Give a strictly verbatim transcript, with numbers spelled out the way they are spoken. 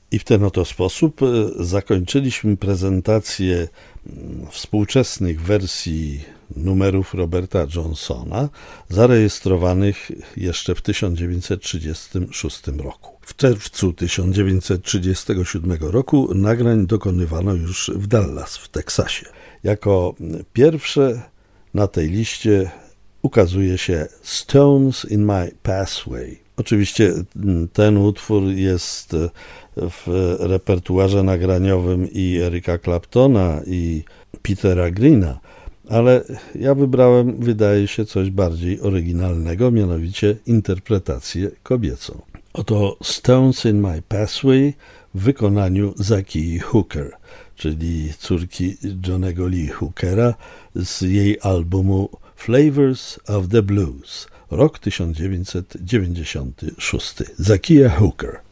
I w ten oto sposób zakończyliśmy prezentację współczesnych wersji numerów Roberta Johnsona, zarejestrowanych jeszcze w tysiąc dziewięćset trzydziestym szóstym roku. W czerwcu tysiąc dziewięćset trzydziestego siódmego roku nagrań dokonywano już w Dallas, w Teksasie. Jako pierwsze na tej liście ukazuje się Stones in My Pathway. Oczywiście ten utwór jest w repertuarze nagraniowym i Erika Claptona, i Petera Greena, ale ja wybrałem, wydaje się, coś bardziej oryginalnego, mianowicie interpretację kobiecą. Oto Stones in My Pathway w wykonaniu Zakii Hooker, czyli córki Johnnego Lee Hookera, z jej albumu Flavors of the Blues, rok tysiąc dziewięćset dziewięćdziesiąty szósty. Zakia Hooker.